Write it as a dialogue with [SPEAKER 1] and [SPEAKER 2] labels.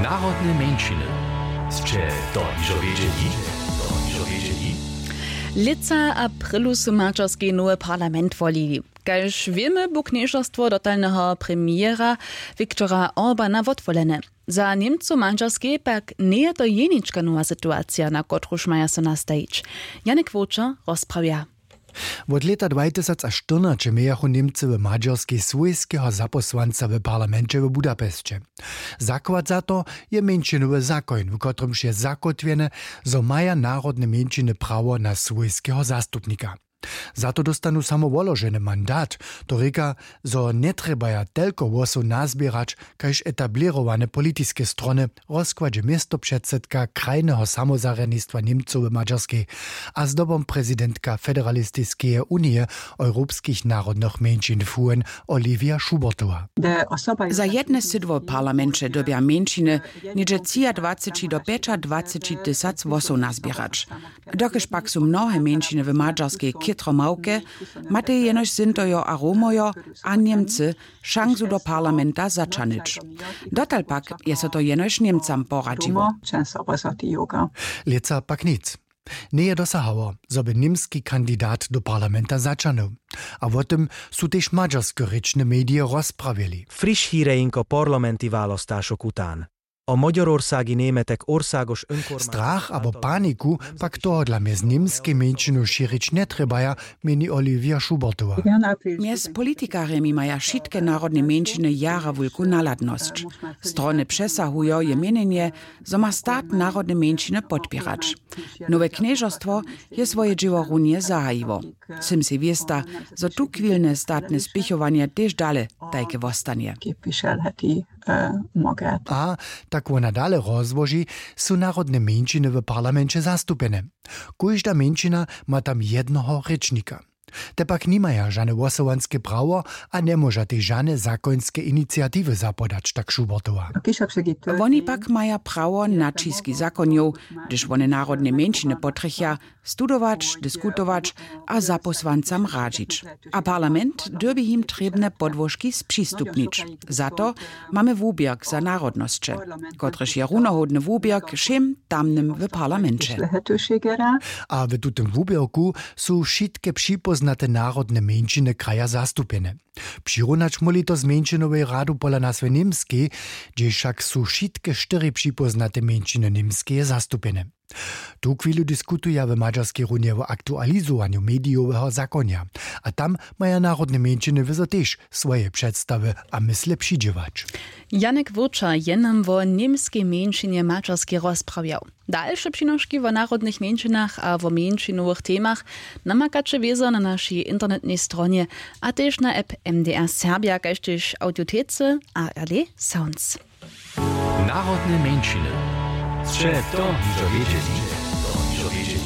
[SPEAKER 1] Narodne mniejszyny. Ste to iżo wiedzieli?
[SPEAKER 2] Lica aprilu su mađarski nowy parlament volili. Kaž wiemy, bu knieżostwo totalnego premiera Viktora Orbana wotwolene. Za Niemcu mađarski pak nie to jeniczka nowa sytuacja, na kotruż maja se nastajić. Janek Wočer rozprawia.
[SPEAKER 3] Od leta 2014 mijachu Niemcy w mađarskiej swojskiego zaposłanca w parlamencie w Budapestie. Zakład za to je mniejszynowy zakon, w którym się zakotwiene, że maja narodne mniejszyny prawo na swojskiego zastupnika. Za to dostanu samowolożeny mandat, to reka, że nie trzeba tylko głosu nazbierać, kaž etablirowane polityjskie strony rozkładzie miastoprzedsedka krajnego samozarennictwa Niemców w Mađarskiej, a zdobom prezydentka Federalistycznej Unii Europejskich Narodnych Mniejszyn FUN Olivia Schubertowa.
[SPEAKER 4] Za jedne sydło w parlamencie dobia mniejszyny niedzie 20 do 25 tysac głosów nazbierać. Dokiż pak są mnohe mniejszyny w Mađarskiej kitro małke, mate jenoś zintojo a Romojo, a Niemcy szansu do parlamenta zaczanyć. Dotal pak je so to jenoś Niemcam poradziło.
[SPEAKER 3] Lica pak nic. Nie dosahało, żeby niemski kandydat do parlamenta zaczynał. A o tym są też mađarsko-rečne medije rozprawili.
[SPEAKER 5] Friss híreink a parlamenti választások után. A magyarországi németek országos önkormányzat...
[SPEAKER 3] Strach abo paniku pak tohodla mez niemskiej mniejszyny šírić ne trebaja, meni Olivia Schubertowa.
[SPEAKER 4] Mjez politikaremi maja šitke narodne mniejszyny jara wulku naladność. Strony przesahują je mienenie, że ma stat narodne mniejszyny podpierać. Nowe knieżostwo je swoje dzieworunie zahajiło. Sym si wiesta, że tu kwilne statne spichowanie też dale tajke wostanie.
[SPEAKER 3] A tak ona dalej rozłoży, są narodne mniejszyny w parlamencie zastupene. Każda mniejszyna ma tam jednego rečnika. Te pak nimaja żadne głosowanskie prawo, a nie może też żadne zakońskie inicjatywy zapodać, tak Schubertowa.
[SPEAKER 4] Oni pak maja prawo na čiski zakonjów, gdyż one narodne mniejszyny potrechja studować, dyskutować, a zaposłancam radzić. A parlament derby im trebne podłożki sprzystupnić. Za to mamy wubierg za narodnosće, kotrež je runohodny wubierg všem tamnym w parlamencie.
[SPEAKER 3] A w tym wubiergu są wszystkie przypoznate narodne mniejszyny kraja zastupene. Přirunać moli to z mniejszynowej radu pola nazwy niemskiej, gdzie však są wszystkie 4 przypoznate mniejszyny niemskie zastupene. Tu chwilę dyskutuje w mađarskiej runie o aktualizowaniu mediowego zakonia, a tam mają narodne mniejszyny też swoje przedstawy a myśle przydziewać.
[SPEAKER 2] Janek Wočer je nam o niemskiej mniejszynie mađarskiej rozprawiał. Dalsze przynoszki o narodnych mniejszynach a o mniejszynowych temach namakacie wiezo na naszej internetnej stronie, a też na app MDR Serbia, kaž też audiotece ARD Sounds.
[SPEAKER 1] Narodne mniejszyny. Ste to iżo wiedzieli?